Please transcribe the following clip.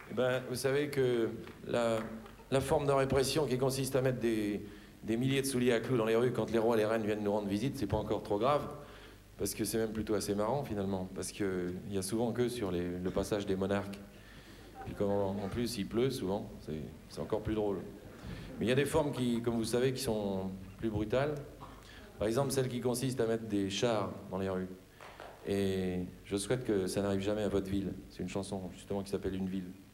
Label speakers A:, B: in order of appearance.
A: Eh ben, vous savez que la forme de répression qui consiste à mettre des milliers de souliers à clous dans les rues quand les rois et les reines viennent nous rendre visite, c'est pas encore trop grave. Parce que c'est même plutôt assez marrant finalement. Parce qu'il y a souvent que sur le passage des monarques. Puis comme en plus il pleut souvent, c'est encore plus drôle. Mais il y a des formes qui, comme vous savez, qui sont plus brutales. Par exemple, celle qui consiste à mettre des chars dans les rues. Et je souhaite que ça n'arrive jamais à votre ville. C'est une chanson justement qui s'appelle Une ville.